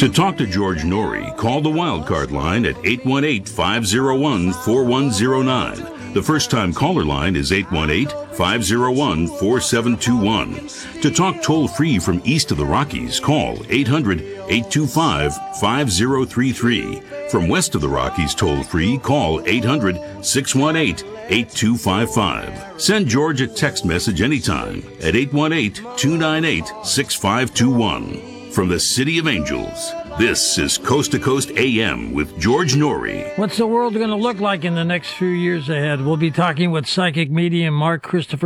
To talk to George Norrie, call the Wildcard line at 818-501-4109. The first-time caller line is 818-501-4721. To talk toll-free from east of the Rockies, call 800-825-5033. From west of the Rockies toll-free, call 800-618-8255. Send George a text message anytime at 818-298-6521. From the City of Angels, this is Coast to Coast AM with George Norrie. What's the world going to look like in the next few years ahead? We'll be talking with psychic medium Mark Christopher